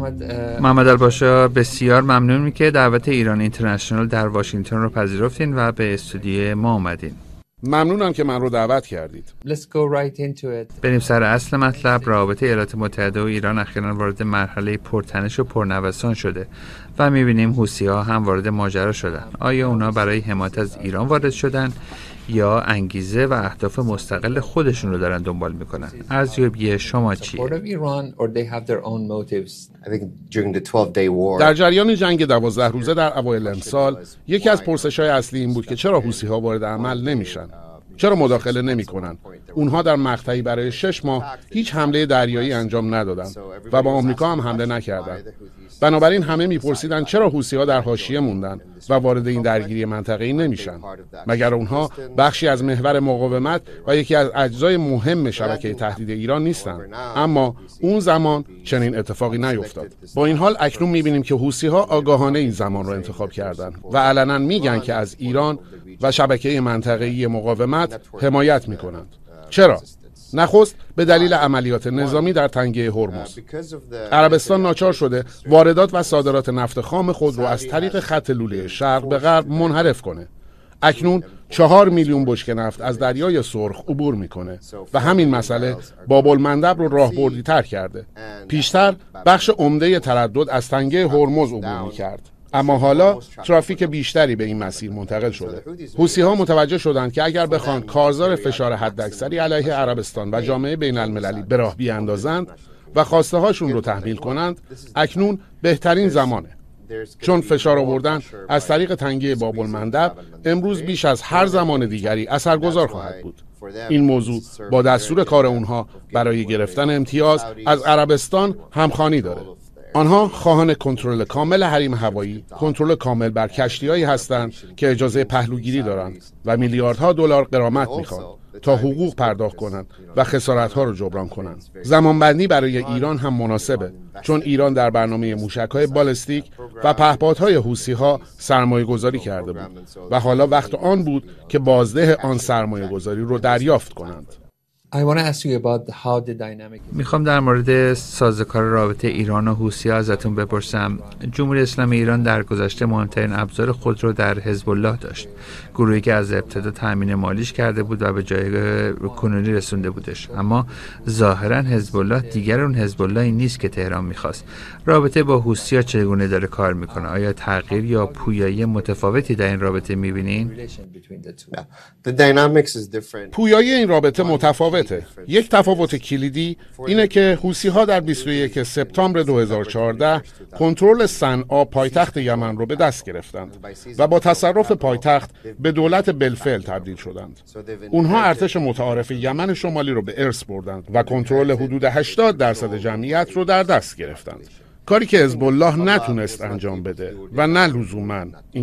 محمد الباشا، بسیار ممنونم که دعوت ایران اینترنشنال در واشنگتن رو پذیرفتین و به استودیو ما اومدین. ممنونم که من رو دعوت کردید. بریم سر اصل مطلب. روابط ایالات متحده و ایران اخیراً وارد مرحله پرتنش و پرنوسان شده و می‌بینیم حوثی‌ها هم وارد ماجرا شدن. آیا اونا برای حمایت از ایران وارد شدن یا انگیزه و اهداف مستقل خودشون رو دارن دنبال میکنن؟ ارزیابی شما چیه؟ در جریان جنگ 12 روزه در اوایل امسال یکی از پرسش‌های اصلی این بود که چرا حوثی‌ها وارد عمل نمیشن؟ چرا مداخله نمی‌کنن؟ اونها در مقطعی برای 6 ماه هیچ حمله دریایی انجام ندادند و با آمریکا هم حمله نکردند. بنابراین همه میپرسیدن چرا حوثی‌ها در حاشیه موندن و وارد این درگیری منطقه‌ای نمیشن؟ مگر اونها بخشی از محور مقاومت و یکی از اجزای مهم شبکه تهدید ایران نیستند؟ اما اون زمان چنین اتفاقی نیفتاد. با این حال اکنون میبینیم که حوثی‌ها آگاهانه این زمان رو انتخاب کردن و علنا میگن که از ایران و شبکه منطقه‌ای مقاومت حمایت میکنند. چرا؟ نخست به دلیل عملیات نظامی در تنگه هرمز. عربستان ناچار شده واردات و صادرات نفت خام خود رو از طریق خط لوله شرق به غرب منحرف کنه. اکنون 4 میلیون بشکه نفت از دریای سرخ عبور میکنه و همین مسئله باب المندب رو راهبردی تر کرده. پیشتر بخش عمده تردد از تنگه هرمز عبور میکرد، اما حالا ترافیک بیشتری به این مسیر منتقل شده. حوثی‌ها متوجه شدند که اگر بخوان کارزار فشار حداکثری علیه عربستان و جامعه بین المللی به راه بیاندازند و خواسته هاشون رو تحمیل کنند، اکنون بهترین زمانه. چون فشار آوردن از طریق تنگه باب المندب امروز بیش از هر زمان دیگری اثرگذار خواهد بود. این موضوع با دستور کار اونها برای گرفتن امتیاز از عربستان همخوانی داره. آنها خواهان کنترل کامل حریم هوایی، کنترل کامل بر کشتی‌هایی هستند که اجازه پهلوگیری دارند و میلیاردها دلار غرامت میخوان تا حقوق پرداخت کنند و خسارت‌ها را جبران کنند. زمانبندی برای ایران هم مناسبه، چون ایران در برنامه موشک‌های بالستیک و پهپادهای حوثی‌ها سرمایه‌گذاری کرده بود و حالا وقت آن بود که بازده آن سرمایه‌گذاری رو دریافت کنند. میخوام در مورد سازوکار رابطه ایران و حوثی‌ها ازتون بپرسم. جمهوری اسلامی ایران در گذشته مهمترین ابزار خود رو در حزب الله داشت، گروهی که از ابتدا تامین مالیش کرده بود و به جای کنونی رسونده بودش. اما ظاهرا حزب الله دیگر اون حزب اللهی نیست که تهران میخواست. رابطه با حوثی‌ها چگونه داره کار میکنه؟ آیا تغییر یا پویایی متفاوتی در این رابطه میبینین؟ پویایی این رابطه متفاوته. یک تفاوت کلیدی اینه که حوثی‌ها در 21 سپتامبر 2014 کنترل صنعا پایتخت یمن رو به دست گرفتند و با تصرف پایتخت به دولت بالفعل تبدیل شدند. اونها ارتش متعارف یمن شمالی رو به ارث بردند و کنترل حدود 80% جمعیت رو در دست گرفتند. کاری که حزب الله نتونست انجام بده و نه لزوماً